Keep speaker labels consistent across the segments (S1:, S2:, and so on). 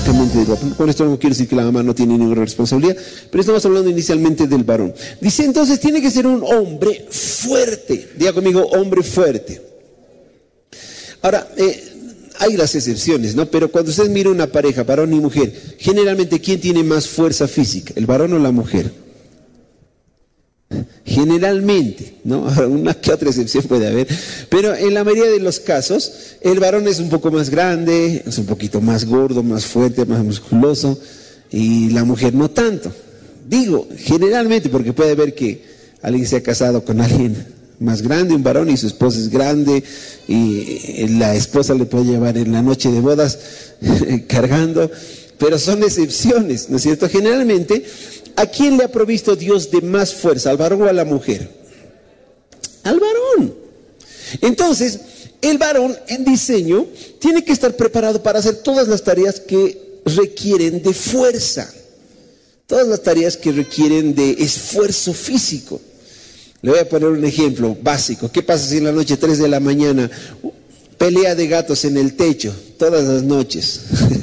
S1: únicamente del varón. Con esto no quiero decir que la mamá no tiene ninguna responsabilidad, pero estamos hablando inicialmente del varón. Dice entonces tiene que ser un hombre fuerte. Diga conmigo, hombre fuerte. Ahora, hay las excepciones, ¿no? Pero cuando usted mira una pareja, varón y mujer, generalmente ¿quién tiene más fuerza física? ¿El varón o la mujer? Generalmente, ¿no? Una que otra excepción puede haber, pero en la mayoría de los casos el varón es un poco más grande, es un poquito más gordo, más fuerte, más musculoso, y la mujer no tanto. Digo generalmente porque puede ver que alguien se ha casado con alguien más grande, un varón, y su esposa es grande y la esposa le puede llevar en la noche de bodas cargando, pero son excepciones, ¿no es cierto? Generalmente, ¿a quién le ha provisto Dios de más fuerza? ¿Al varón o a la mujer? Al varón. Entonces, el varón en diseño tiene que estar preparado para hacer todas las tareas que requieren de fuerza, todas las tareas que requieren de esfuerzo físico. Le voy a poner un ejemplo básico. ¿Qué pasa si en la noche 3 de la mañana pelea de gatos en el techo todas las noches?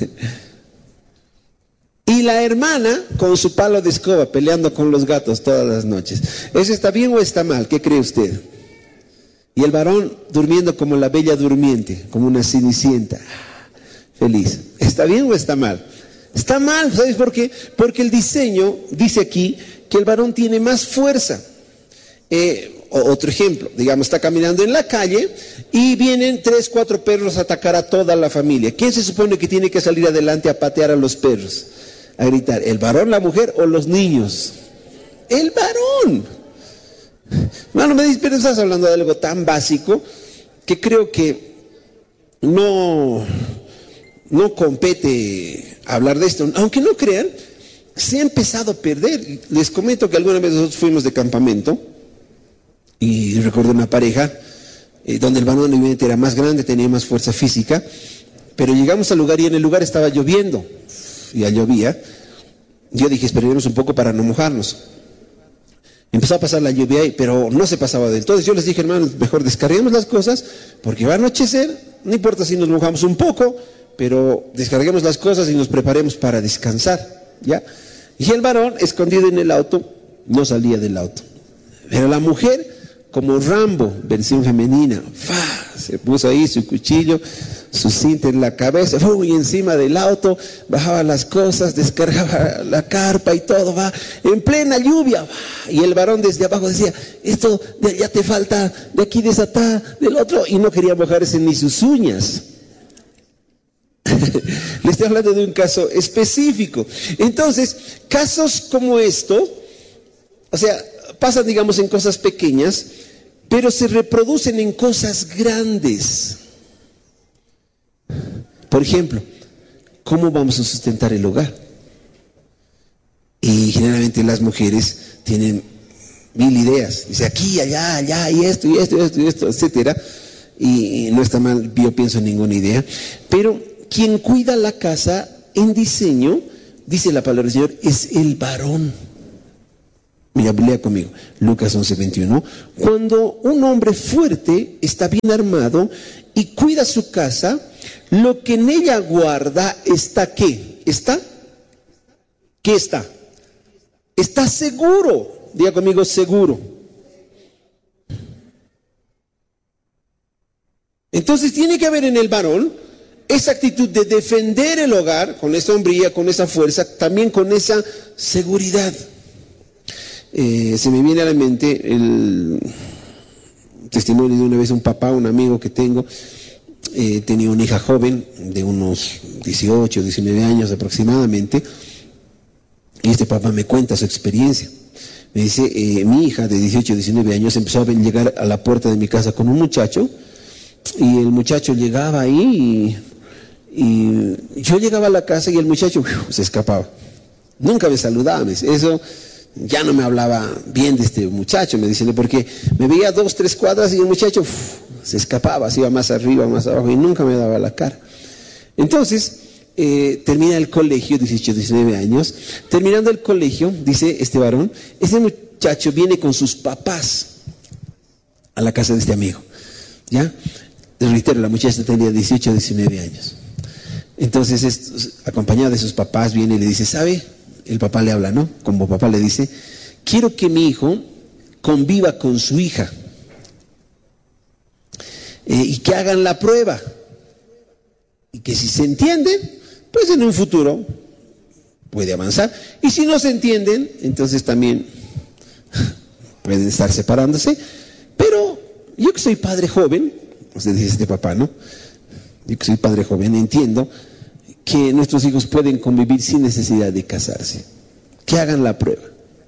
S1: Y la hermana con su palo de escoba peleando con los gatos todas las noches. ¿Eso está bien o está mal? ¿Qué cree usted? Y el varón durmiendo como la bella durmiente, como una cenicienta, feliz. ¿Está bien o está mal? Está mal, ¿sabes por qué? Porque el diseño dice aquí que el varón tiene más fuerza. Otro ejemplo, digamos, está caminando en la calle y vienen 3, 4 perros a atacar a toda la familia. ¿Quién se supone que tiene que salir adelante a patear a los perros? A gritar, ¿el varón, la mujer o los niños? El varón. Bueno, me dice, pero estás hablando de algo tan básico que creo que no compete hablar de esto. Aunque no crean, se ha empezado a perder. Les comento que alguna vez nosotros fuimos de campamento y recuerdo una pareja donde el varón evidentemente era más grande, tenía más fuerza física, pero llegamos al lugar y en el lugar estaba lloviendo, ya llovía. Yo dije, esperemos un poco para no mojarnos. Empezó a pasar la lluvia ahí, pero no se pasaba del todo. Entonces yo les dije, hermanos, mejor descarguemos las cosas, porque va a anochecer, no importa si nos mojamos un poco, pero descarguemos las cosas y nos preparemos para descansar, ¿ya? Y el varón, escondido en el auto, no salía del auto. Pero la mujer, como Rambo, versión femenina, se puso ahí su cuchillo, su cinta en la cabeza, y encima del auto, bajaba las cosas, descargaba la carpa y todo, en plena lluvia, y el varón desde abajo decía, esto ya te falta, de aquí desatar, del otro, y no quería mojarse ni sus uñas. Le estoy hablando de un caso específico. Entonces, casos como esto, o sea, pasan, digamos, en cosas pequeñas, pero se reproducen en cosas grandes. Por ejemplo, ¿cómo vamos a sustentar el hogar? Y generalmente las mujeres tienen 1000 ideas. Dice aquí, allá, y esto, etcétera. Y no está mal, yo pienso en ninguna idea. Pero quien cuida la casa en diseño, dice la palabra del Señor, es el varón. Mira, lea conmigo, Lucas 11:21. Cuando un hombre fuerte está bien armado y cuida su casa, lo que en ella guarda está ¿qué? ¿Qué está? Está seguro. Diga conmigo, seguro. Entonces tiene que haber en el varón esa actitud de defender el hogar con esa hombría, con esa fuerza, también con esa seguridad. Se me viene a la mente el testimonio de una vez un papá, un amigo que tengo, tenía una hija joven de unos 18, 19 años aproximadamente, y este papá me cuenta su experiencia. Me dice, mi hija de 18, 19 años empezó a llegar a la puerta de mi casa con un muchacho, y el muchacho llegaba ahí y yo llegaba a la casa y el muchacho se escapaba. Nunca me saludaba, me dice, eso ya no me hablaba bien de este muchacho, me dice, porque me veía 2, 3 cuadras y el muchacho se escapaba, se iba más arriba, más abajo y nunca me daba la cara. Entonces, termina el colegio, 18, 19 años, terminando el colegio, dice este varón, este muchacho viene con sus papás a la casa de este amigo, ¿ya? Les reitero, la muchacha tenía 18, 19 años. Entonces, acompañado de sus papás, viene y le dice, ¿sabe? El papá le habla, ¿no? Como papá le dice, quiero que mi hijo conviva con su hija y que hagan la prueba. Y que si se entienden, pues en un futuro puede avanzar. Y si no se entienden, entonces también pueden estar separándose. Pero yo que soy padre joven, usted dice este papá, ¿no? Yo que soy padre joven, entiendo que nuestros hijos pueden convivir sin necesidad de casarse. Que hagan la prueba.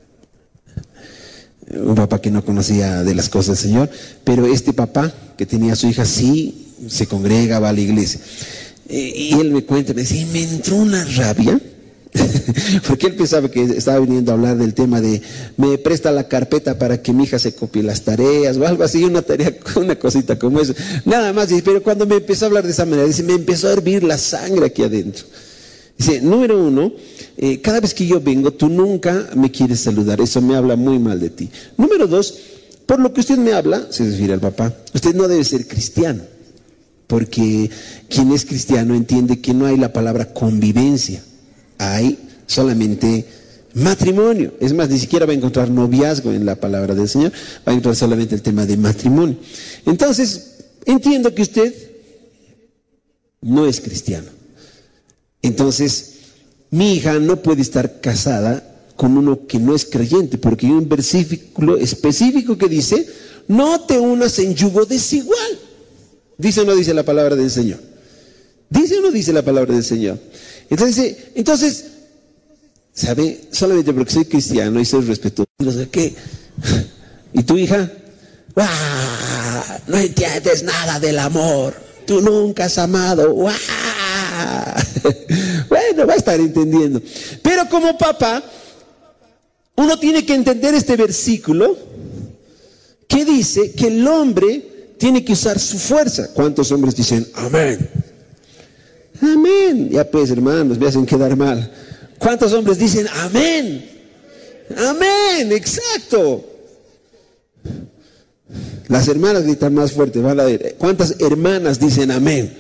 S1: Un papá que no conocía de las cosas del Señor, pero este papá que tenía a su hija sí se congrega, va a la iglesia. Y él me cuenta, me dice, y me entró una rabia, porque él pensaba que estaba viniendo a hablar del tema de, me presta la carpeta para que mi hija se copie las tareas, o algo así, una tarea, una cosita como eso, nada más. Dice, pero cuando me empezó a hablar de esa manera, dice, me empezó a hervir la sangre aquí adentro. Dice, número uno, cada vez que yo vengo, tú nunca me quieres saludar, eso me habla muy mal de ti. Número dos, por lo que usted me habla, se refiere al papá, usted no debe ser cristiano. Porque quien es cristiano entiende que no hay la palabra convivencia, hay solamente matrimonio. Es más, ni siquiera va a encontrar noviazgo en la palabra del Señor, va a encontrar solamente el tema de matrimonio. Entonces, entiendo que usted no es cristiano. Entonces, mi hija no puede estar casada con uno que no es creyente, porque hay un versículo específico que dice, no te unas en yugo desigual. ¿Dice o no dice la palabra del Señor? ¿Dice o no dice la palabra del Señor? Entonces, ¿sabe? Solamente porque soy cristiano y soy respetuoso, ¿qué? ¿Y tu hija? ¡Guau! No entiendes nada del amor. Tú nunca has amado. ¡Guau! Bueno, va a estar entendiendo. Pero como papá, uno tiene que entender este versículo que dice que el hombre tiene que usar su fuerza. ¿Cuántos hombres dicen amén? Amén. Ya pues, hermanos, me hacen quedar mal. ¿Cuántos hombres dicen amén? Amén, exacto. Las hermanas gritan más fuerte, van a ver. ¿Cuántas hermanas dicen amén?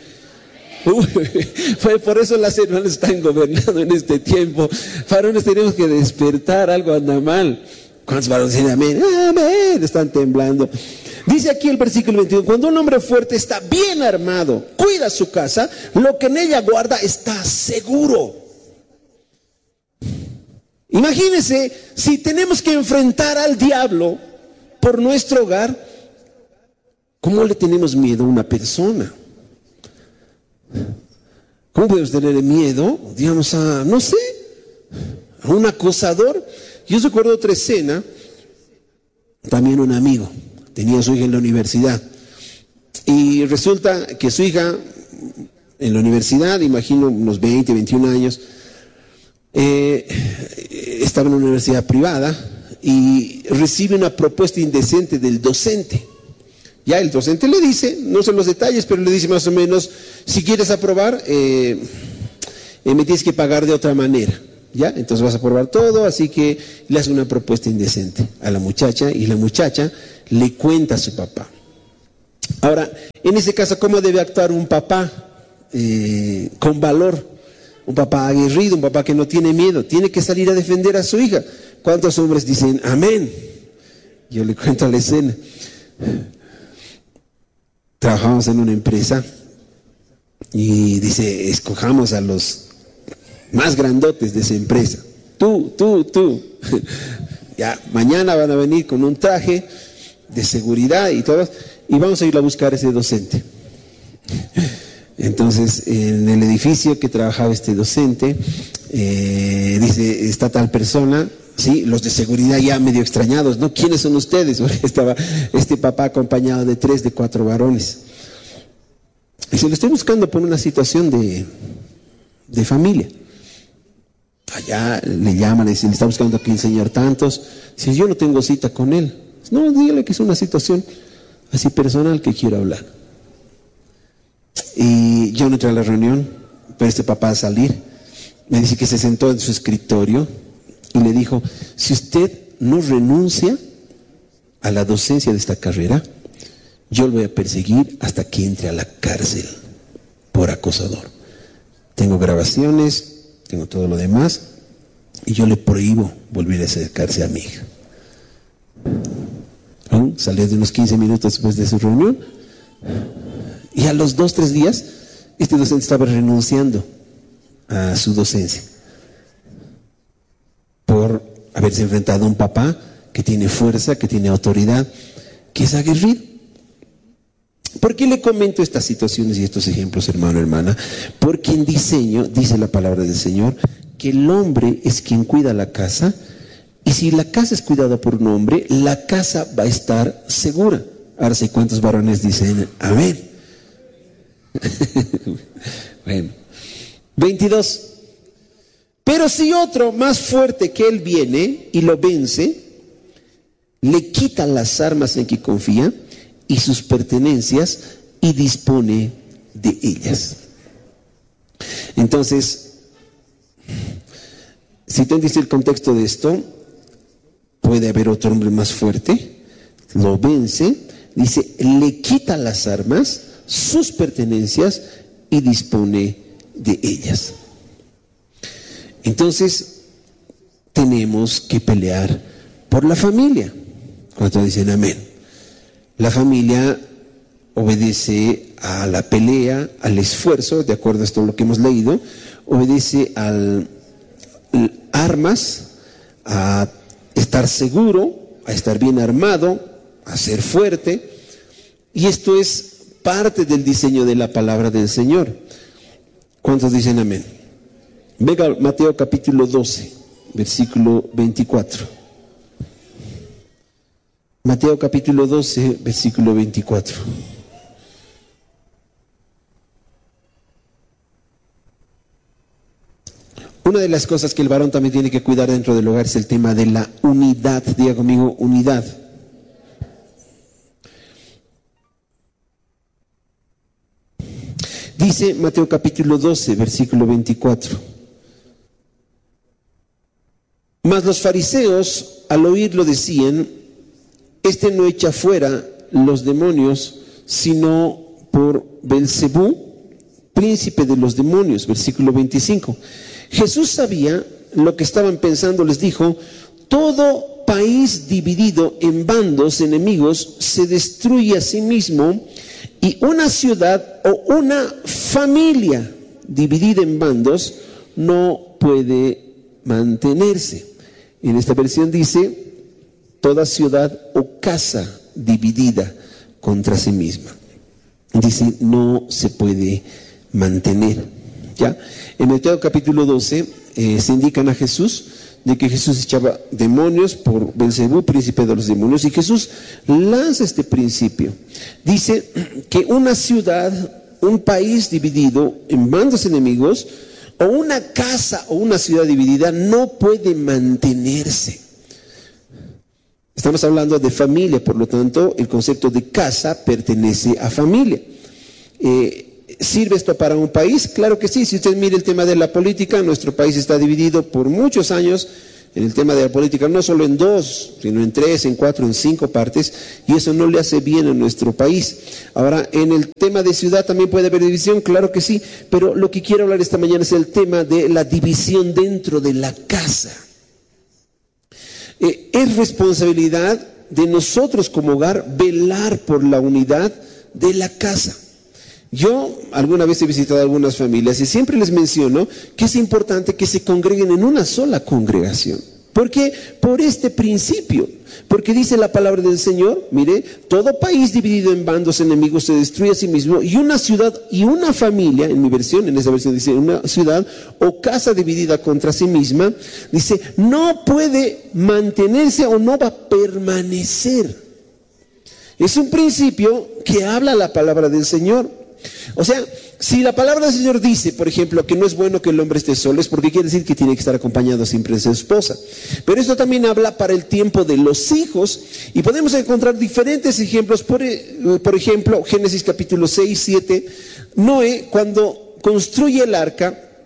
S1: Por eso las hermanas están gobernando en este tiempo. Varones, tenemos que despertar, algo anda mal. ¿Cuántos varones dicen amén? Amén, están temblando. Dice aquí el versículo 21, cuando un hombre fuerte está bien armado, cuida su casa, lo que en ella guarda está seguro. Imagínense, si tenemos que enfrentar al diablo por nuestro hogar, ¿cómo le tenemos miedo a una persona? ¿Cómo podemos tener miedo, digamos, a, no sé, a un acosador? Yo recuerdo otra escena, también un amigo tenía a su hija en la universidad y resulta que su hija en la universidad, imagino unos 20, 21 años, estaba en una universidad privada y recibe una propuesta indecente del docente. Ya el docente le dice, no son los detalles, pero le dice más o menos, si quieres aprobar, me tienes que pagar de otra manera. ¿Ya? Entonces vas a aprobar todo, así que le hace una propuesta indecente a la muchacha y la muchacha le cuenta a su papá. Ahora, en ese caso, ¿cómo debe actuar un papá con valor? Un papá aguerrido, un papá que no tiene miedo, tiene que salir a defender a su hija. ¿Cuántos hombres dicen amén? Yo le cuento la escena. Trabajamos en una empresa y dice, escojamos a los más grandotes de esa empresa. Tú. Ya, mañana van a venir con un traje de seguridad y todo, y vamos a ir a buscar a ese docente. Entonces, en el edificio que trabajaba este docente, dice, está tal persona, sí, los de seguridad ya medio extrañados, ¿no? ¿Quiénes son ustedes? Porque estaba este papá acompañado de 3, de 4 varones. Y se lo estoy buscando por una situación de familia. Allá le llaman y dicen, le está buscando aquí el señor tantos. Si yo no tengo cita con él, no, dígale que es una situación así personal que quiero hablar. Y yo no entré a la reunión, pero este papá al salir me dice que se sentó en su escritorio y le dijo, si usted no renuncia a la docencia de esta carrera, yo lo voy a perseguir hasta que entre a la cárcel por acosador. Tengo grabaciones, tengo todo lo demás, y yo le prohíbo volver a acercarse a mi hija. Salió de unos 15 minutos después de su reunión, y a los 2-3 días, este docente estaba renunciando a su docencia por haberse enfrentado a un papá que tiene fuerza, que tiene autoridad, que es aguerrido. ¿Por qué le comento estas situaciones y estos ejemplos, hermano, hermana? Porque en diseño, dice la palabra del Señor, que el hombre es quien cuida la casa, y si la casa es cuidada por un hombre, la casa va a estar segura. Ahora sí, ¿cuántos varones dicen amén? Bueno. 22. Pero si otro más fuerte que él viene y lo vence, le quita las armas en que confía y sus pertenencias y dispone de ellas. Entonces, si entendiste el contexto de esto, puede haber otro hombre más fuerte, lo vence, dice, le quita las armas, sus pertenencias y dispone de ellas. Entonces, tenemos que pelear por la familia. ¿Cuántos dicen amén? La familia obedece a la pelea, al esfuerzo, de acuerdo a esto lo que hemos leído, obedece al armas, a estar seguro, a estar bien armado, a ser fuerte, y esto es parte del diseño de la palabra del Señor. ¿Cuántos dicen amén? Venga, Mateo capítulo 12, versículo 24. Mateo capítulo 12, versículo 24. Una de las cosas que el varón también tiene que cuidar dentro del hogar es el tema de la unidad. Diga conmigo, unidad. Dice Mateo capítulo 12, versículo 24. Mas los fariseos al oírlo decían, este no echa fuera los demonios, sino por Belcebú, príncipe de los demonios. Versículo 25. Jesús sabía lo que estaban pensando, les dijo, todo país dividido en bandos enemigos se destruye a sí mismo, y una ciudad o una familia dividida en bandos no puede mantenerse. En esta versión dice, toda ciudad o casa dividida contra sí misma. Dice, no se puede mantener. ¿Ya? En Mateo capítulo 12 se indican a Jesús de que Jesús echaba demonios por Belcebú, príncipe de los demonios, y Jesús lanza este principio. Dice que una ciudad, un país dividido en bandos enemigos, o una casa o una ciudad dividida no puede mantenerse. Estamos hablando de familia, por lo tanto, el concepto de casa pertenece a familia. ¿Sirve esto para un país? Claro que sí. Si usted mira el tema de la política, nuestro país está dividido por muchos años en el tema de la política, no solo en 2, sino en 3, en 4, en 5 partes, y eso no le hace bien a nuestro país. Ahora, en el tema de ciudad también puede haber división, claro que sí, pero lo que quiero hablar esta mañana es el tema de la división dentro de la casa. Es responsabilidad de nosotros como hogar velar por la unidad de la casa. Yo alguna vez he visitado algunas familias y siempre les menciono que es importante que se congreguen en una sola congregación. ¿Por qué? Por este principio. Porque dice la palabra del Señor, mire, todo país dividido en bandos enemigos se destruye a sí mismo, y una ciudad y una familia, en mi versión, en esa versión dice una ciudad o casa dividida contra sí misma, dice, no puede mantenerse o no va a permanecer. Es un principio que habla la palabra del Señor. O sea, si la palabra del Señor dice, por ejemplo, que no es bueno que el hombre esté solo, es porque quiere decir que tiene que estar acompañado siempre de su esposa. Pero esto también habla para el tiempo de los hijos, y podemos encontrar diferentes ejemplos. Por ejemplo, Génesis capítulo 6, 7, Noé, cuando construye el arca,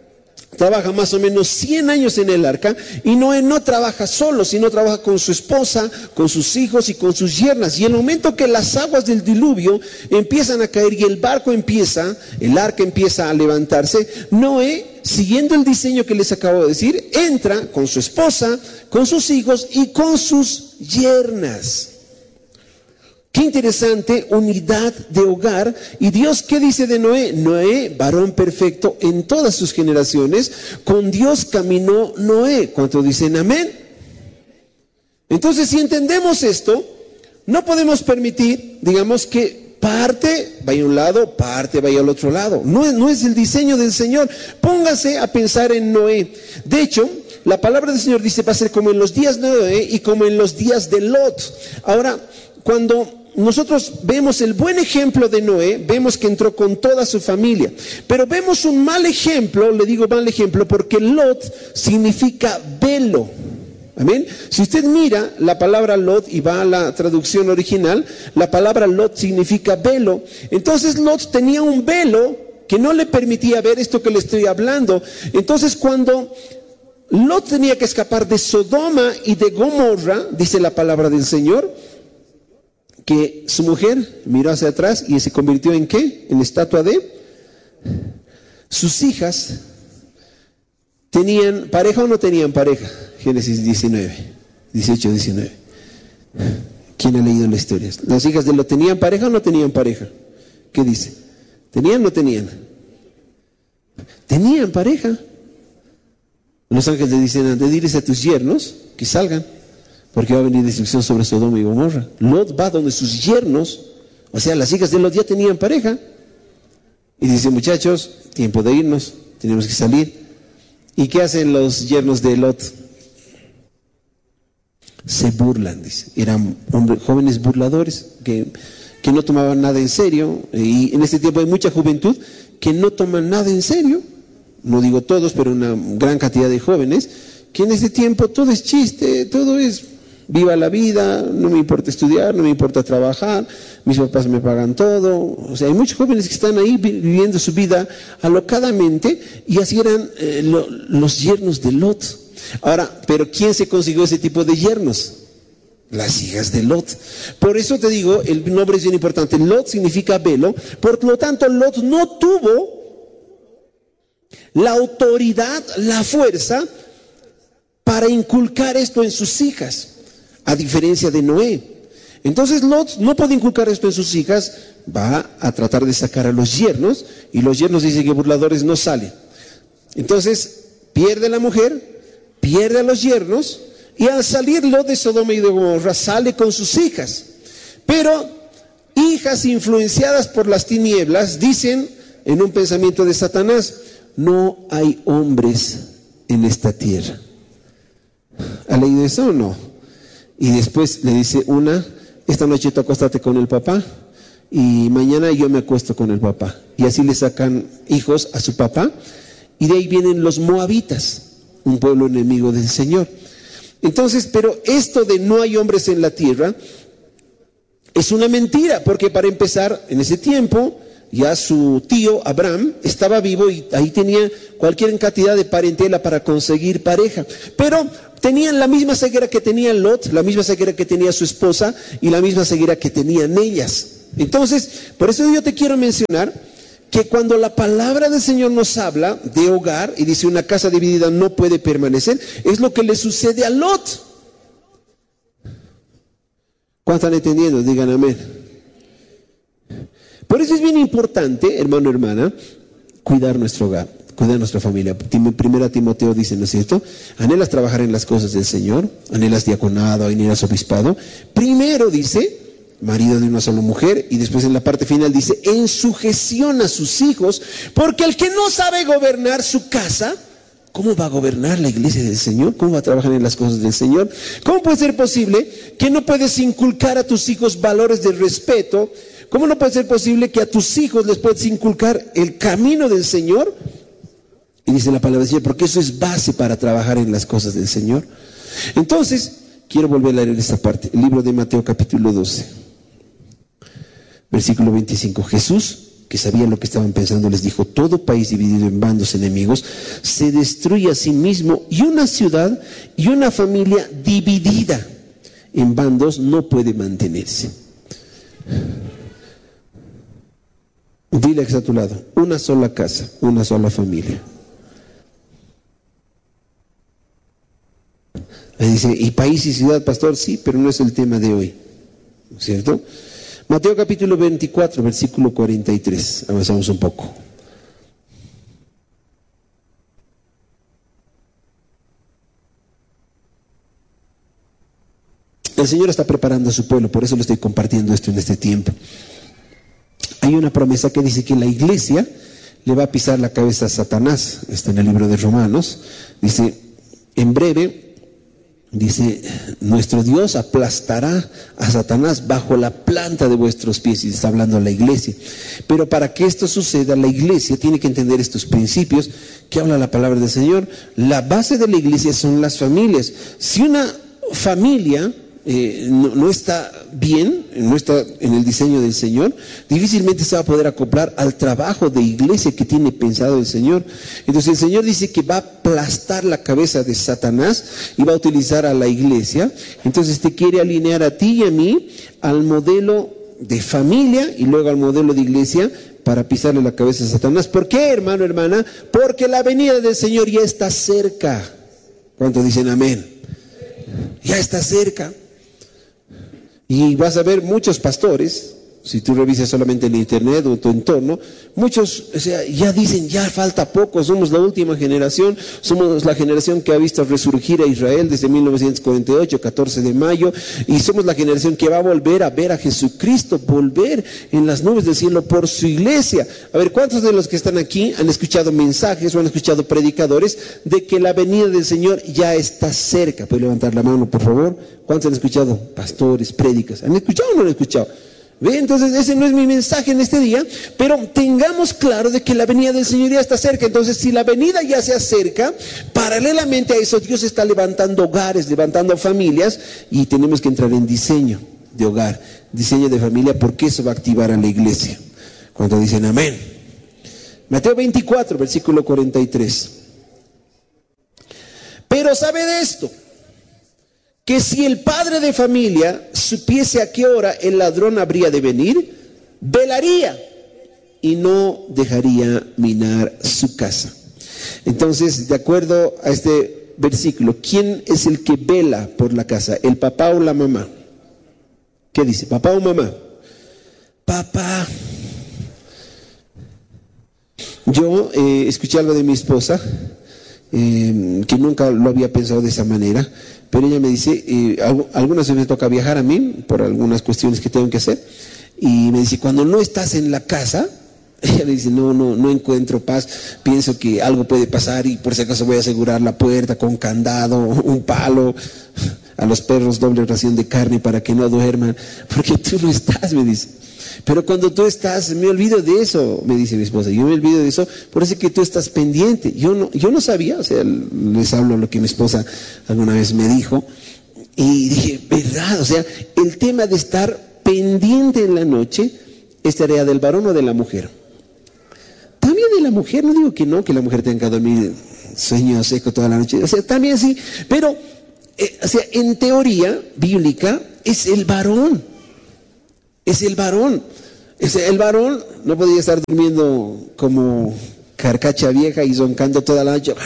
S1: trabaja más o menos 100 años en el arca, y Noé no trabaja solo, sino trabaja con su esposa, con sus hijos y con sus yernas. Y en el momento que las aguas del diluvio empiezan a caer y el arca empieza a levantarse, Noé, siguiendo el diseño que les acabo de decir, entra con su esposa, con sus hijos y con sus yernas. Qué interesante, unidad de hogar. ¿Y Dios qué dice de Noé? Noé, varón perfecto en todas sus generaciones, con Dios caminó Noé. ¿Cuántos dicen amén? Entonces, si entendemos esto, no podemos permitir, digamos, que parte vaya a un lado, parte vaya al otro lado. No es el diseño del Señor. Póngase a pensar en Noé. De hecho, la palabra del Señor dice, va a ser como en los días de Noé y como en los días de Lot. Ahora, cuando nosotros vemos el buen ejemplo de Noé, vemos que entró con toda su familia. Pero vemos un mal ejemplo, le digo mal ejemplo, porque Lot significa velo. Amén. Si usted mira la palabra Lot y va a la traducción original, la palabra Lot significa velo. Entonces Lot tenía un velo que no le permitía ver esto que le estoy hablando. Entonces cuando Lot tenía que escapar de Sodoma y de Gomorra, dice la palabra del Señor, que su mujer miró hacia atrás y se convirtió en ¿qué? En estatua de sus hijas. ¿Tenían pareja o no tenían pareja? Génesis 18, 19. ¿Quién ha leído la historia? ¿Las hijas de Lot tenían pareja o no tenían pareja? ¿Qué dice? ¿Tenían o no tenían? Tenían pareja. Los ángeles le dicen, diles a tus yernos que salgan, porque va a venir destrucción sobre Sodoma y Gomorra. Lot va donde sus yernos, o sea, las hijas de Lot ya tenían pareja. Y dice, muchachos, tiempo de irnos, tenemos que salir. ¿Y qué hacen los yernos de Lot? Se burlan, dice. Eran jóvenes burladores que no tomaban nada en serio. Y en este tiempo hay mucha juventud que no toman nada en serio. No digo todos, pero una gran cantidad de jóvenes que en este tiempo todo es chiste, todo es viva la vida, no me importa estudiar, no me importa trabajar, mis papás me pagan todo. O sea, hay muchos jóvenes que están ahí viviendo su vida alocadamente, y así eran los yernos de Lot. Ahora, ¿pero quién se consiguió ese tipo de yernos? Las hijas de Lot. Por eso te digo, el nombre es bien importante. Lot significa velo. Por lo tanto, Lot no tuvo la autoridad, la fuerza para inculcar esto en sus hijas, a diferencia de Noé. Entonces Lot no puede inculcar esto en sus hijas, va a tratar de sacar a los yernos, y los yernos dicen que burladores no salen. Entonces pierde a la mujer, pierde a los yernos, y al salir Lot de Sodoma y de Gomorra sale con sus hijas. Pero hijas influenciadas por las tinieblas dicen, en un pensamiento de Satanás, no hay hombres en esta tierra. ¿Ha leído eso o no? Y después le dice una, esta noche tú acuéstate con el papá y mañana yo me acuesto con el papá. Y así le sacan hijos a su papá, y de ahí vienen los moabitas, un pueblo enemigo del Señor. Entonces, pero esto de no hay hombres en la tierra es una mentira, porque para empezar, en ese tiempo ya su tío Abraham estaba vivo y ahí tenía cualquier cantidad de parentela para conseguir pareja. Pero tenían la misma ceguera que tenía Lot, la misma ceguera que tenía su esposa y la misma ceguera que tenían ellas. Entonces, por eso yo te quiero mencionar que cuando la palabra del Señor nos habla de hogar y dice una casa dividida no puede permanecer, es lo que le sucede a Lot. ¿Cuántos están entendiendo? Digan amén. Por eso es bien importante, hermano, hermana, cuidar nuestro hogar, cuidar nuestra familia. Primera Timoteo dice, ¿no es cierto? Anhelas trabajar en las cosas del Señor, anhelas diaconado, anhelas obispado. Primero dice, marido de una sola mujer, y después en la parte final dice, en sujeción a sus hijos, porque el que no sabe gobernar su casa, ¿cómo va a gobernar la iglesia del Señor? ¿Cómo va a trabajar en las cosas del Señor? ¿Cómo puede ser posible que no puedes inculcar a tus hijos valores de respeto? ¿Cómo no puede ser posible que a tus hijos les puedas inculcar el camino del Señor? Y dice la palabra del Señor, porque eso es base para trabajar en las cosas del Señor. Entonces, quiero volver a leer esta parte, el libro de Mateo capítulo 12, versículo 25. Jesús que sabía lo que estaban pensando, les dijo: todo país dividido en bandos enemigos se destruye a sí mismo, y una ciudad y una familia dividida en bandos no puede mantenerse. Dile que está a tu lado: una sola casa, una sola familia. Me dice: ¿y país y ciudad, pastor? Sí, pero no es el tema de hoy, ¿cierto? Mateo capítulo 24, versículo 43. Avanzamos un poco. El Señor está preparando a su pueblo, por eso le estoy compartiendo esto en este tiempo. Hay una promesa que dice que la iglesia le va a pisar la cabeza a Satanás. Está en el libro de Romanos. Dice: en breve, dice, nuestro Dios aplastará a Satanás bajo la planta de vuestros pies. Y está hablando a la iglesia. Pero para que esto suceda, la iglesia tiene que entender estos principios que habla la palabra del Señor. La base de la iglesia son las familias. Si una familia no está bien, no está en el diseño del Señor, difícilmente se va a poder acoplar al trabajo de iglesia que tiene pensado el Señor. Entonces el Señor dice que va a aplastar la cabeza de Satanás y va a utilizar a la iglesia. Entonces te quiere alinear a ti y a mí al modelo de familia y luego al modelo de iglesia para pisarle la cabeza a Satanás. ¿Por qué, hermano, hermana? Porque la venida del Señor ya está cerca. ¿Cuántos dicen amén? Ya está cerca. Y vas a ver muchos pastores, si tú revisas solamente el internet o tu entorno, muchos, ya dicen: ya falta poco, somos la última generación, somos la generación que ha visto resurgir a Israel desde 1948, 14 de mayo, y somos la generación que va a volver a ver a Jesucristo, volver en las nubes del cielo por su iglesia. A ver, ¿cuántos de los que están aquí han escuchado mensajes o han escuchado predicadores de que la venida del Señor ya está cerca? ¿Puede levantar la mano, por favor? ¿Cuántos han escuchado? Pastores, prédicas, ¿han escuchado o no han escuchado? ¿Ve? Entonces ese no es mi mensaje en este día, pero tengamos claro de que la venida del Señor ya está cerca. Entonces, si la venida ya se acerca, paralelamente a eso Dios está levantando hogares, levantando familias, y tenemos que entrar en diseño de hogar, diseño de familia, porque eso va a activar a la iglesia. Cuando dicen amén. Mateo 24, versículo 43. Pero sabe de esto, que si el padre de familia supiese a qué hora el ladrón habría de venir, velaría y no dejaría minar su casa. Entonces, de acuerdo a este versículo, ¿quién es el que vela por la casa? ¿El papá o la mamá? ¿Qué dice? ¿Papá o mamá? Papá. Yo escuché algo de mi esposa, que nunca lo había pensado de esa manera, pero ella me dice, algunas veces me toca viajar a mí por algunas cuestiones que tengo que hacer, y me dice: cuando no estás en la casa, ella me dice, no encuentro paz, pienso que algo puede pasar y por si acaso voy a asegurar la puerta con candado, un palo, a los perros doble ración de carne para que no duerman, porque tú no estás, me dice. Pero cuando tú estás, me olvido de eso, me dice mi esposa, yo me olvido de eso, por eso es que tú estás pendiente. Yo no sabía, o sea, les hablo lo que mi esposa alguna vez me dijo, y dije, verdad, o sea, el tema de estar pendiente en la noche es tarea del varón o de la mujer. También de la mujer, no digo que la mujer tenga que dormir sueño seco toda la noche, o sea, también sí, pero, o sea, en teoría bíblica es el varón. Es el varón. El varón no podía estar durmiendo como carcacha vieja y zoncando toda la noche.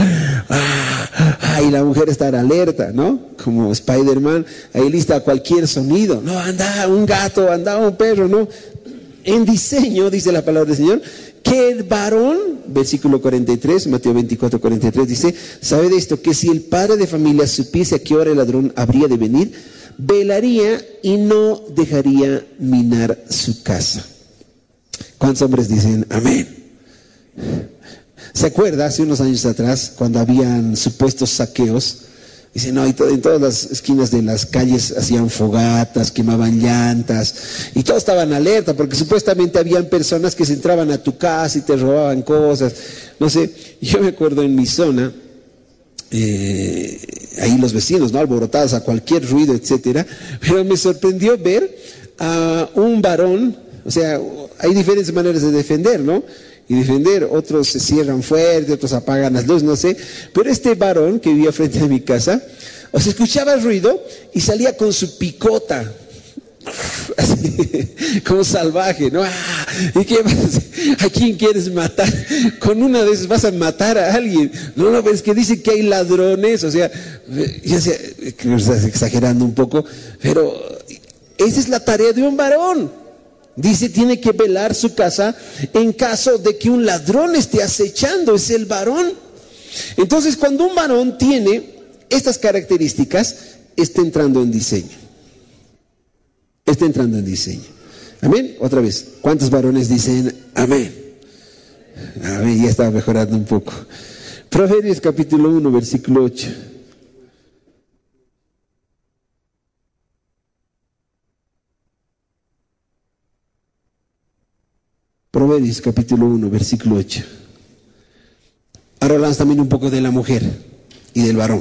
S1: Y la mujer estar alerta, ¿no? Como Spider-Man, ahí lista a cualquier sonido. No, anda un gato, anda un perro, ¿no? En diseño, dice la palabra del Señor, que el varón, versículo 43, Mateo 24, 43, dice: ¿sabe de esto? Que si el padre de familia supiese a qué hora el ladrón habría de venir, velaría y no dejaría minar su casa. ¿Cuántos hombres dicen amén? ¿Se acuerda hace unos años atrás cuando habían supuestos saqueos? Dicen, no, y en todas las esquinas de las calles hacían fogatas, quemaban llantas, y todos estaban alerta porque supuestamente habían personas que se entraban a tu casa y te robaban cosas. No sé, yo me acuerdo en mi zona, ahí los vecinos, ¿no?, alborotados a cualquier ruido, etcétera, pero me sorprendió ver a un varón O sea, hay diferentes maneras de defender, ¿no? Y defender, otros se cierran fuerte, otros apagan las luces, no sé. Pero este varón que vivía frente a mi casa, o sea, escuchaba el ruido y salía con su picota, así, como salvaje, ¿no? ¿Y qué vas a hacer? ¿A quién quieres matar? Con una de esas vas a matar a alguien. No, es que dicen que hay ladrones, o sea, ya sé, creo que estás exagerando un poco, pero esa es la tarea de un varón. Dice, tiene que velar su casa en caso de que un ladrón esté acechando, es el varón. Entonces, cuando un varón tiene estas características, está entrando en diseño. Está entrando en diseño. Amén. Otra vez, ¿cuántos varones dicen amén? Amén, ya estaba mejorando un poco. Proverbios capítulo 1, versículo 8. Proverbios capítulo 1, versículo 8. Ahora hablamos también un poco de la mujer y del varón.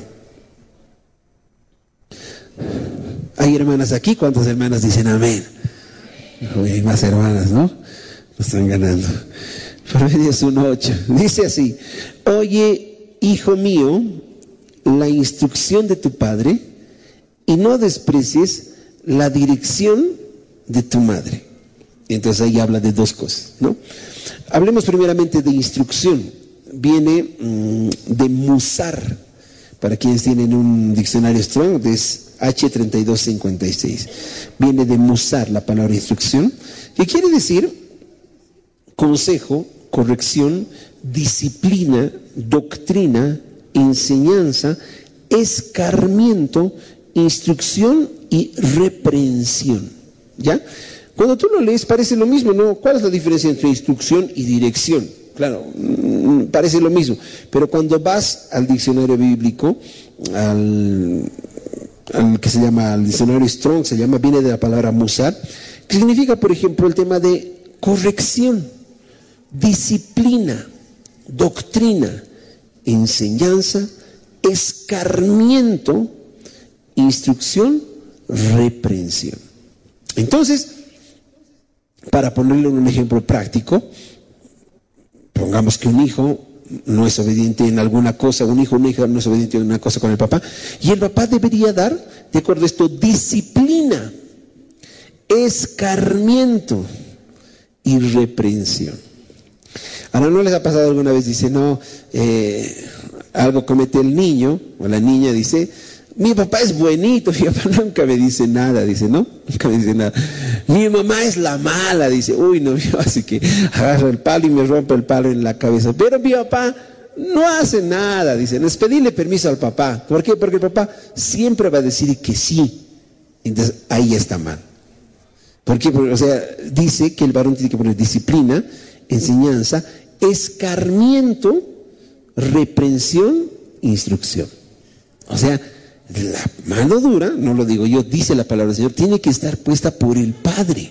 S1: ¿Hay hermanas aquí? ¿Cuántas hermanas dicen amén? Uy, hay más hermanas, ¿no? Nos están ganando. Proverbios 1:8. Dice así: oye, hijo mío, la instrucción de tu padre y no desprecies la dirección de tu madre. Entonces ahí habla de dos cosas, ¿no? Hablemos primeramente de instrucción. Viene de musar. Para quienes tienen un diccionario Strong, es H3256. Viene de musar la palabra instrucción, que quiere decir consejo, corrección, disciplina, doctrina, enseñanza, escarmiento, instrucción y reprensión. ¿Ya? Cuando tú lo lees parece lo mismo, ¿no? ¿Cuál es la diferencia entre instrucción y dirección? Claro, parece lo mismo, pero cuando vas al diccionario bíblico, al que se llama, al diccionario Strong, viene de la palabra musar, que significa, por ejemplo, el tema de corrección, disciplina, doctrina, enseñanza, escarmiento, instrucción, reprensión. Entonces, para ponerle un ejemplo práctico, pongamos que un hijo no es obediente en alguna cosa, un hijo o una hija no es obediente en una cosa con el papá, y el papá debería dar, de acuerdo a esto, disciplina, escarmiento y reprensión. Ahora, ¿no les ha pasado alguna vez? Dice, no, algo comete el niño o la niña, dice, mi papá es buenito, mi papá nunca me dice nada, dice, ¿no? Nunca me dice nada. Mi mamá es la mala, dice, uy, no, así que agarra el palo y me rompe el palo en la cabeza. Pero mi papá no hace nada, dice, no es pedirle permiso al papá. ¿Por qué? Porque el papá siempre va a decir que sí. Entonces, ahí está mal. ¿Por qué? Porque, o sea, dice que el varón tiene que poner disciplina, enseñanza, escarmiento, reprensión, instrucción. O sea, la mano dura, no lo digo yo, dice la palabra del Señor, tiene que estar puesta por el Padre.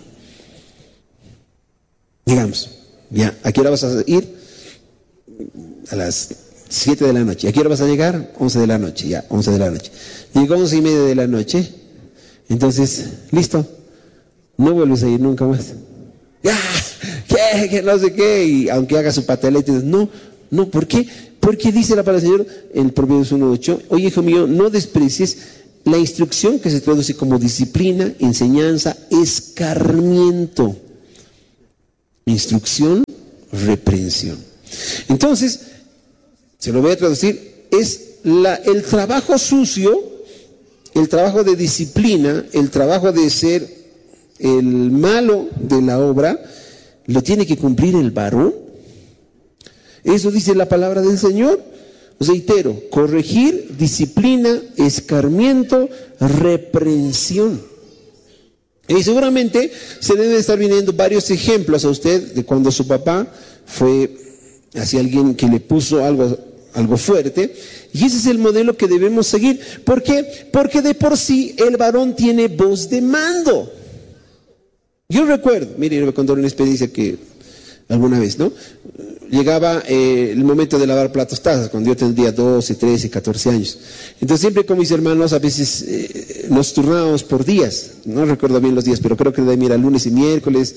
S1: Digamos, ya, ¿a qué hora vas a ir? A las 7 de la noche. ¿A qué hora vas a llegar? 11 de la noche, ya, 11 de la noche. Llegó 11:30 de la noche, entonces, listo, no vuelves a ir nunca más. ¡Ya! ¿Qué? No sé qué, y aunque haga su pataleta, no, ¿por qué? Porque dice la palabra del Señor en Proverbios 1:8, oye, hijo mío, no desprecies la instrucción, que se traduce como disciplina, enseñanza, escarmiento, instrucción, reprensión. Entonces, se lo voy a traducir, es el trabajo sucio, el trabajo de disciplina, el trabajo de ser el malo de la obra, lo tiene que cumplir el varón. Eso dice la palabra del Señor. Reitero, corregir, disciplina, escarmiento, reprensión. Y seguramente se deben estar viniendo varios ejemplos a usted de cuando su papá fue hacia alguien que le puso algo fuerte. Y ese es el modelo que debemos seguir. ¿Por qué? Porque de por sí el varón tiene voz de mando. Yo recuerdo, mire, le voy a contar una experiencia que alguna vez, ¿no? Llegaba el momento de lavar platos, tazas, cuando yo tendría 12, 13, 14 años. Entonces siempre con mis hermanos a veces nos turnábamos por días, no recuerdo bien los días, pero creo que era lunes y miércoles,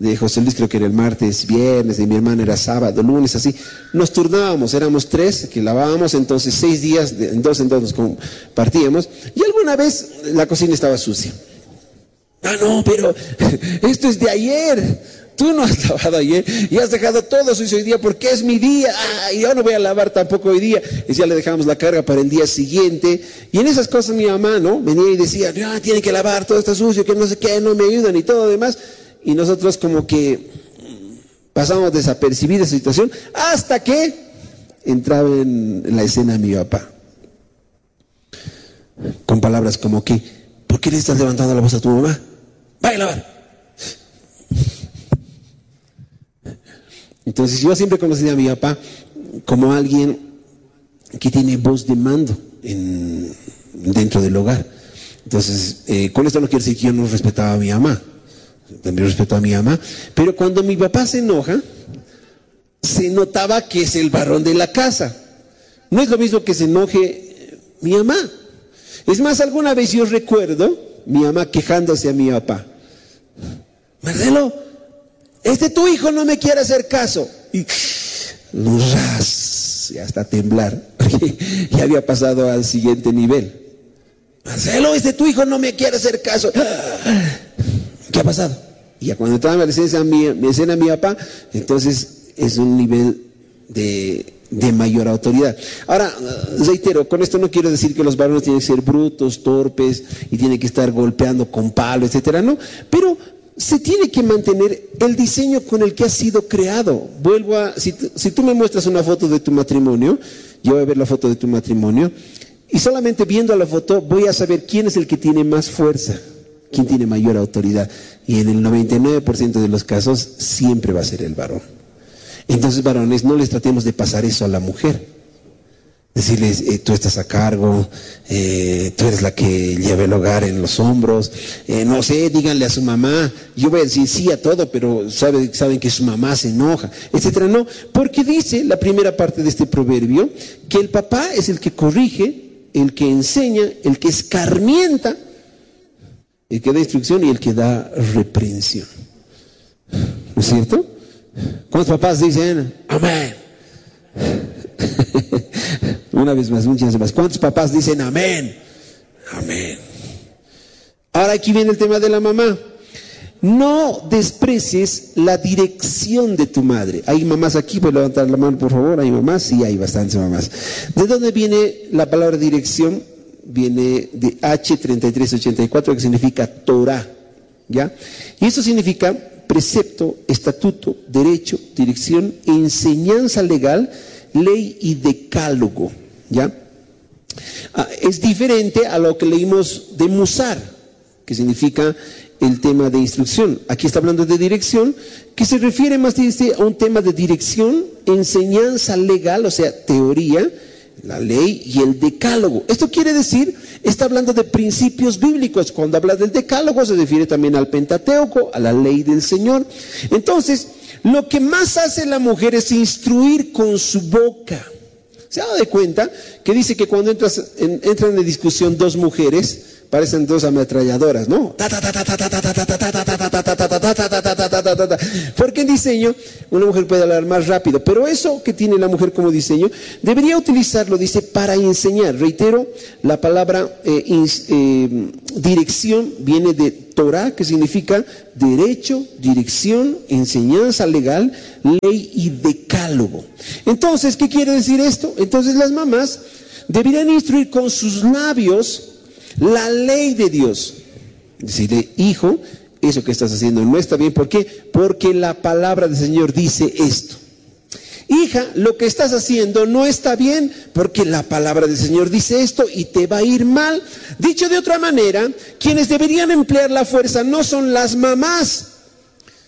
S1: de José Luis creo que era el martes, viernes, de mi hermana era sábado, lunes, así. Nos turnábamos, éramos 3 que lavábamos, entonces 6 días, en dos nos compartíamos. Y alguna vez la cocina estaba sucia. Ah, no, pero esto es de ayer. Tú no has lavado ayer y has dejado todo sucio hoy día porque es mi día. Y yo no voy a lavar tampoco hoy día. Y ya le dejamos la carga para el día siguiente. Y en esas cosas mi mamá, ¿no? Venía y decía, tiene que lavar, todo está sucio, que no sé qué, no me ayudan y todo demás. Y nosotros como que pasamos desapercibida esa situación hasta que entraba en la escena mi papá. Con palabras como que, ¿por qué le estás levantando la voz a tu mamá? Vaya a lavar. Entonces yo siempre conocí a mi papá como alguien que tiene voz de mando dentro del hogar. Entonces, con esto no quiero decir que yo no respetaba a mi mamá. También respeto a mi mamá. Pero cuando mi papá se enoja, se notaba que es el varón de la casa. No es lo mismo que se enoje mi mamá. Es más, alguna vez yo recuerdo mi mamá quejándose a mi papá. Marcelo, tu hijo no me quiere hacer caso. Y ya hasta temblar. Ya había pasado al siguiente nivel. Marcelo, tu hijo no me quiere hacer caso. ¿Qué ha pasado? Y ya cuando estaba en la escena mi papá, entonces es un nivel de mayor autoridad. Ahora, reitero, con esto no quiero decir que los varones tienen que ser brutos, torpes y tienen que estar golpeando con palo, etcétera, no, pero se tiene que mantener el diseño con el que has sido creado. Si tú me muestras una foto de tu matrimonio, yo voy a ver la foto de tu matrimonio y solamente viendo la foto voy a saber quién es el que tiene más fuerza, quién tiene mayor autoridad. Y en el 99% de los casos siempre va a ser el varón. Entonces, varones, no les tratemos de pasar eso a la mujer. Decirles, tú estás a cargo, tú eres la que lleva el hogar en los hombros, no sé, díganle a su mamá, yo voy a decir sí a todo, pero saben que su mamá se enoja, etcétera. No, porque dice la primera parte de este proverbio que el papá es el que corrige, el que enseña, el que escarmienta, el que da instrucción y el que da reprensión. ¿No es cierto? ¿Cuántos papás dicen amén? Una vez más, muchas más. ¿Cuántos papás dicen amén? Amén. Ahora aquí viene el tema de la mamá. No desprecies la dirección de tu madre. ¿Hay mamás aquí? ¿Pueden levantar la mano, por favor? ¿Hay mamás? Sí, hay bastantes mamás. ¿De dónde viene la palabra dirección? Viene de H3384, que significa Torah, ¿ya? Y eso significa precepto, estatuto, derecho, dirección, enseñanza legal, ley y decálogo, ¿ya? Es diferente a lo que leímos de musar, que significa el tema de instrucción. Aquí está hablando de dirección, que se refiere más a un tema de dirección, enseñanza legal, o sea, teoría, la ley y el decálogo. Esto quiere decir, está hablando de principios bíblicos. Cuando habla del decálogo se refiere también al Pentateuco, a la ley del Señor. Entonces, lo que más hace la mujer es instruir con su boca. ¿Se ha dado de cuenta que dice que cuando entran en discusión dos mujeres, parecen dos ametralladoras, ¿no? Porque en diseño una mujer puede hablar más rápido, pero eso que tiene la mujer como diseño debería utilizarlo, dice, para enseñar. Reitero, la palabra dirección viene de Torah, que significa derecho, dirección, enseñanza legal, ley y decálogo. Entonces, ¿qué quiere decir esto? Entonces las mamás deberían instruir con sus labios la ley de Dios. Decirle, hijo, eso que estás haciendo no está bien. ¿Por qué? Porque la palabra del Señor dice esto. Hija, lo que estás haciendo no está bien porque la palabra del Señor dice esto y te va a ir mal. Dicho de otra manera, quienes deberían emplear la fuerza no son las mamás.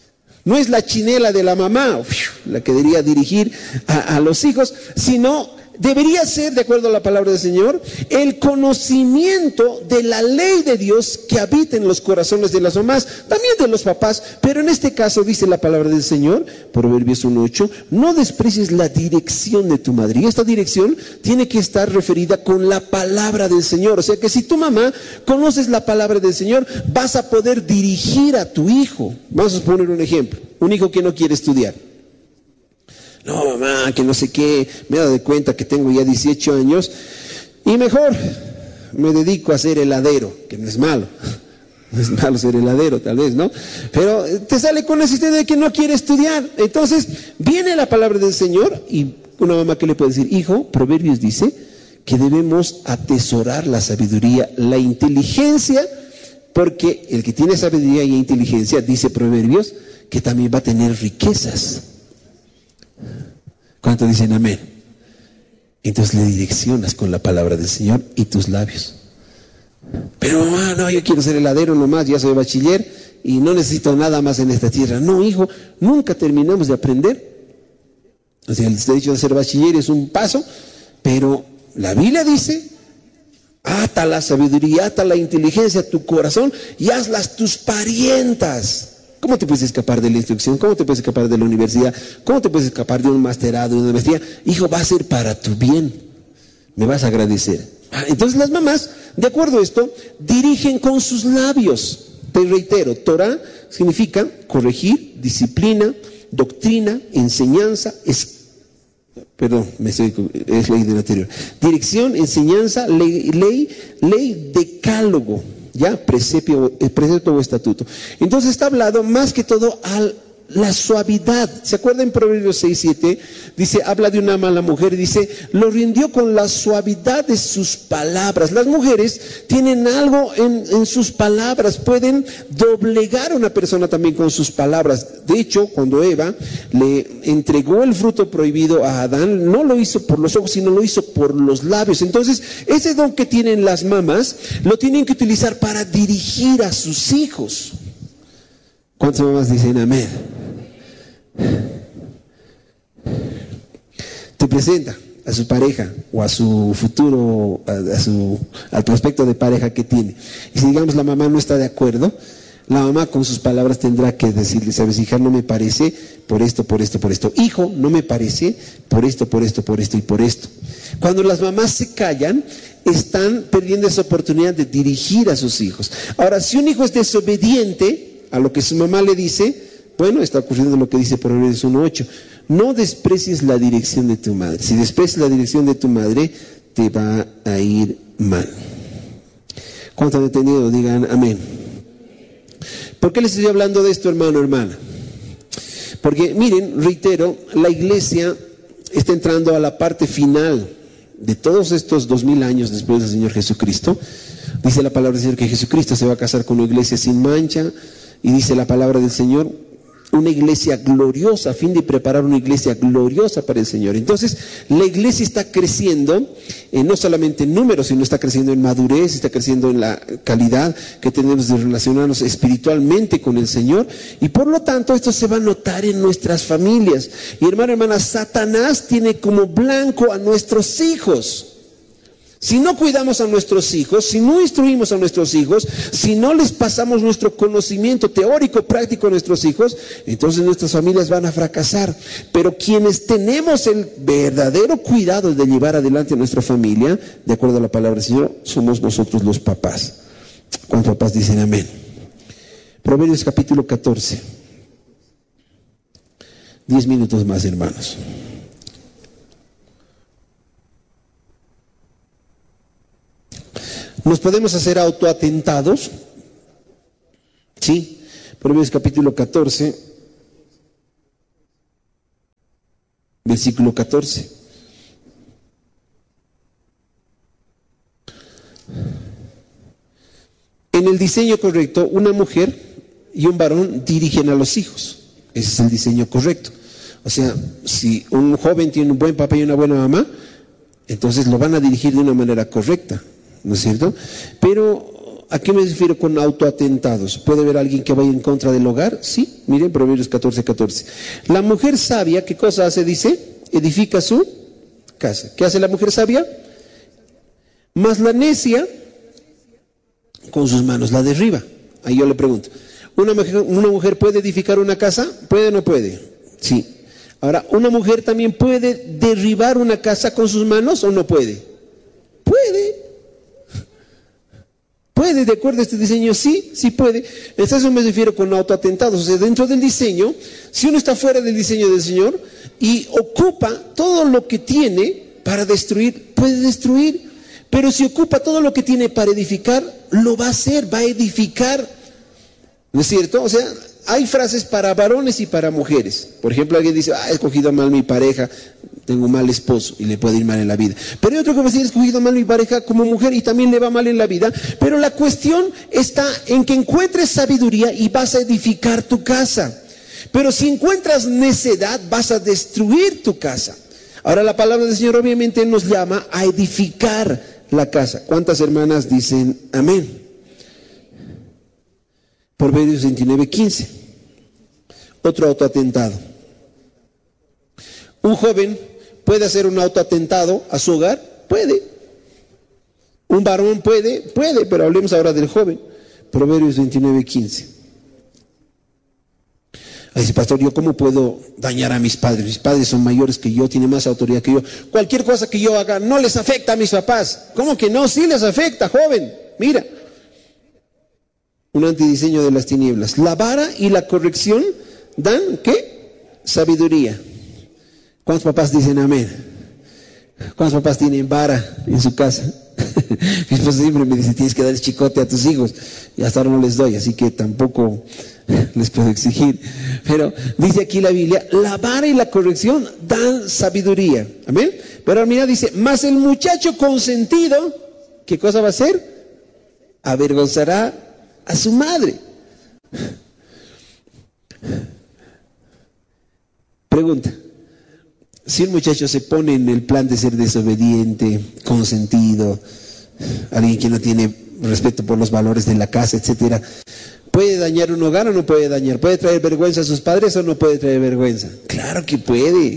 S1: No es la chinela de la mamá, la que debería dirigir a los hijos, sino debería ser, de acuerdo a la palabra del Señor, el conocimiento de la ley de Dios que habita en los corazones de las mamás, también de los papás, pero en este caso dice la palabra del Señor, Proverbios 1:8, no desprecies la dirección de tu madre. Y esta dirección tiene que estar referida con la palabra del Señor. O sea que si tu mamá conoces la palabra del Señor, vas a poder dirigir a tu hijo. Vamos a poner un ejemplo, un hijo que no quiere estudiar. No, mamá, que no sé qué, me he dado de cuenta que tengo ya 18 años y mejor me dedico a ser heladero, que no es malo. No es malo ser heladero, tal vez, ¿no? Pero te sale con la existencia de que no quiere estudiar. Entonces, viene la palabra del Señor y una mamá que le puede decir, hijo, Proverbios dice que debemos atesorar la sabiduría, la inteligencia, porque el que tiene sabiduría y inteligencia, dice Proverbios, que también va a tener riquezas. ¿Cuántos dicen amén? Entonces le direccionas con la palabra del Señor y tus labios. Pero mamá, no, yo quiero ser heladero nomás, ya soy bachiller y no necesito nada más en esta tierra. No, hijo, nunca terminamos de aprender. O sea, el hecho de ser bachiller es un paso, pero la Biblia dice, ata la sabiduría, ata la inteligencia a tu corazón y hazlas tus parientas. ¿Cómo te puedes escapar de la instrucción? ¿Cómo te puedes escapar de la universidad? ¿Cómo te puedes escapar de un masterado, de una maestría? Hijo, va a ser para tu bien. Me vas a agradecer. Entonces las mamás, de acuerdo a esto, dirigen con sus labios. Te reitero, Torah significa corregir, disciplina, doctrina, enseñanza, es ley del anterior. Dirección, enseñanza, ley, decálogo. Ya, precepto o estatuto. Entonces está hablado más que todo a la suavidad. ¿Se acuerdan en Proverbios 6:7? Dice, habla de una mala mujer, dice, lo rindió con la suavidad de sus palabras. Las mujeres tienen algo en sus palabras, pueden doblegar a una persona también con sus palabras. De hecho, cuando Eva le entregó el fruto prohibido a Adán, no lo hizo por los ojos, sino lo hizo por los labios. Entonces, ese don que tienen las mamás, lo tienen que utilizar para dirigir a sus hijos. ¿Cuántas mamás dicen amén? Te presenta a su pareja o a su futuro, al prospecto de pareja que tiene. Y si digamos la mamá no está de acuerdo, la mamá con sus palabras tendrá que decirle, sabes, hija, no me parece por esto, por esto, por esto. Hijo, no me parece por esto, por esto, por esto y por esto. Cuando las mamás se callan, están perdiendo esa oportunidad de dirigir a sus hijos. Ahora, si un hijo es desobediente a lo que su mamá le dice, bueno, está ocurriendo lo que dice Proverbios 1:8. No desprecies la dirección de tu madre. Si desprecias la dirección de tu madre, te va a ir mal. ¿Cuántos han entendido? Digan amén. ¿Por qué les estoy hablando de esto, hermano, hermana? Porque, miren, reitero, la iglesia está entrando a la parte final de todos estos 2000 años después del Señor Jesucristo. Dice la palabra del Señor que Jesucristo se va a casar con una iglesia sin mancha. Y dice la palabra del Señor, una iglesia gloriosa, a fin de preparar una iglesia gloriosa para el Señor. Entonces, la iglesia está creciendo, no solamente en números, sino está creciendo en madurez, está creciendo en la calidad que tenemos de relacionarnos espiritualmente con el Señor. Y por lo tanto, esto se va a notar en nuestras familias. Y hermana, Satanás tiene como blanco a nuestros hijos. Si no cuidamos a nuestros hijos, si no instruimos a nuestros hijos, si no les pasamos nuestro conocimiento teórico, práctico a nuestros hijos, entonces nuestras familias van a fracasar. Pero quienes tenemos el verdadero cuidado de llevar adelante a nuestra familia, de acuerdo a la palabra del Señor, somos nosotros los papás. ¿Cuántos papás dicen amén? Proverbios capítulo 14. 10 minutos más, hermanos. ¿Nos podemos hacer autoatentados? Sí. Proverbios capítulo 14, versículo 14. En el diseño correcto, una mujer y un varón dirigen a los hijos. Ese es el diseño correcto. O sea, si un joven tiene un buen papá y una buena mamá, entonces lo van a dirigir de una manera correcta. ¿No es cierto? Pero, ¿a qué me refiero con autoatentados? ¿Puede haber alguien que vaya en contra del hogar? Sí, miren, Proverbios 14:14. La mujer sabia, ¿qué cosa hace? Dice, edifica su casa. ¿Qué hace la mujer sabia? Mas la necia con sus manos la derriba. Ahí yo le pregunto, ¿una mujer puede edificar una casa? ¿Puede o no puede? Sí. Ahora, ¿una mujer también puede derribar una casa con sus manos o no puede? Puede. ¿Puede, de acuerdo a este diseño? Sí, sí puede. Entonces, eso me refiero con autoatentados. O sea, dentro del diseño, si uno está fuera del diseño del Señor y ocupa todo lo que tiene para destruir, puede destruir. Pero si ocupa todo lo que tiene para edificar, lo va a hacer, va a edificar. ¿No es cierto? O sea, hay frases para varones y para mujeres. Por ejemplo, alguien dice, he escogido mal mi pareja, tengo un mal esposo y le puede ir mal en la vida. Pero hay otro que va a decir, he escogido mal mi pareja como mujer y también le va mal en la vida. Pero la cuestión está en que encuentres sabiduría y vas a edificar tu casa. Pero si encuentras necedad, vas a destruir tu casa. Ahora, la palabra del Señor obviamente nos llama a edificar la casa. ¿Cuántas hermanas dicen amén? Proverbios 29:15. Otro autoatentado. ¿Un joven puede hacer un autoatentado a su hogar? Puede. ¿Un varón puede? Puede, pero hablemos ahora del joven. Proverbios 29:15. Ahí dice, pastor, ¿yo cómo puedo dañar a mis padres? Mis padres son mayores que yo, tienen más autoridad que yo. Cualquier cosa que yo haga no les afecta a mis papás. ¿Cómo que no? Sí les afecta, joven. Mira. Un antidiseño de las tinieblas. La vara y la corrección dan, ¿qué? Sabiduría. ¿Cuántos papás dicen amén? ¿Cuántos papás tienen vara en su casa? Mi esposa siempre me dice, tienes que dar el chicote a tus hijos. Y hasta ahora no les doy, así que tampoco les puedo exigir. Pero dice aquí la Biblia, la vara y la corrección dan sabiduría. Amén. Pero mira, dice, mas el muchacho consentido, ¿qué cosa va a hacer? Avergonzará a su madre. Pregunta, si un muchacho se pone en el plan de ser desobediente, consentido, alguien que no tiene respeto por los valores de la casa, etcétera, ¿puede dañar un hogar o no puede dañar? ¿Puede traer vergüenza a sus padres o no puede traer vergüenza? Claro que puede.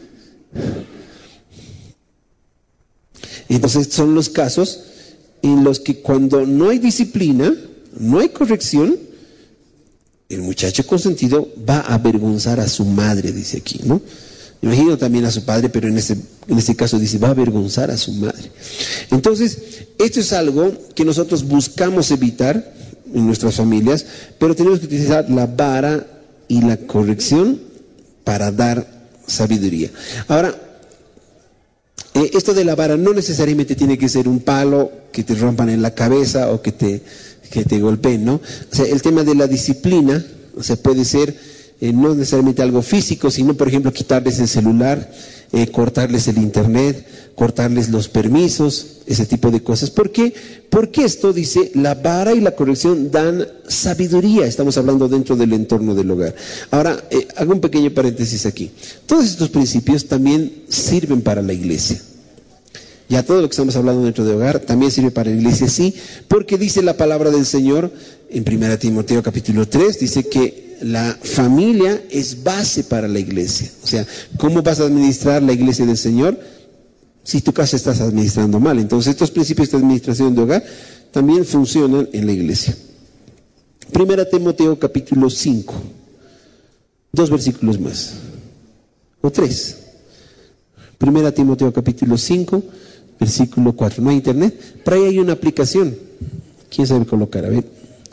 S1: Entonces son los casos en los que cuando no hay disciplina, no hay corrección, el muchacho consentido va a avergonzar a su madre, dice aquí, ¿no? Imagino también a su padre, pero en este caso dice, va a avergonzar a su madre. Entonces, esto es algo que nosotros buscamos evitar en nuestras familias, pero tenemos que utilizar la vara y la corrección para dar sabiduría. Ahora, esto de la vara no necesariamente tiene que ser un palo que te rompan en la cabeza o que te golpeen, ¿no? O sea, el tema de la disciplina, o sea, puede ser no necesariamente algo físico, sino, por ejemplo, quitarles el celular, cortarles el internet, cortarles los permisos, ese tipo de cosas. ¿Por qué? Porque esto dice, la vara y la corrección dan sabiduría. Estamos hablando dentro del entorno del hogar. Ahora, hago un pequeño paréntesis aquí. Todos estos principios también sirven para la iglesia. Ya todo lo que estamos hablando dentro del hogar también sirve para la iglesia, sí, porque dice la palabra del Señor en 1 Timoteo capítulo 3, dice que la familia es base para la iglesia. O sea, ¿cómo vas a administrar la iglesia del Señor si tu casa estás administrando mal? Entonces, estos principios de administración de hogar también funcionan en la iglesia. 1 Timoteo capítulo 5, 2 versículos más, o 3. 1 Timoteo capítulo 5, versículo 4. ¿No hay internet? Por ahí hay una aplicación. ¿Quién sabe colocar? A ver.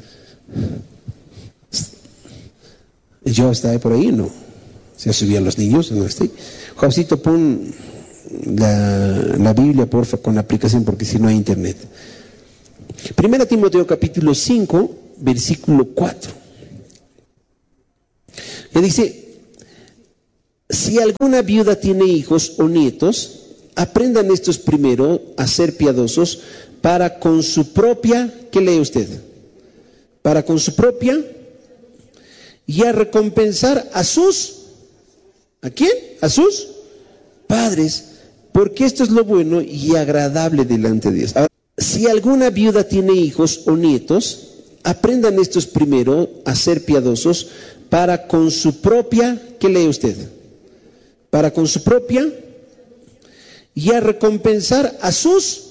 S1: ¿Yo estaba por ahí? No. ¿Se subían los niños? No estoy. Josito, pon la Biblia, porfa, con la aplicación, porque si no hay internet. 1 Timoteo capítulo 5, versículo 4. Le dice, si alguna viuda tiene hijos o nietos, aprendan estos primero a ser piadosos para con su propia, ¿qué lee usted? Para con su propia y a recompensar a sus, ¿a quién? A sus padres, porque esto es lo bueno y agradable delante de Dios. Ahora, si alguna viuda tiene hijos o nietos, aprendan estos primero a ser piadosos para con su propia, ¿qué lee usted? Para con su propia y a recompensar a sus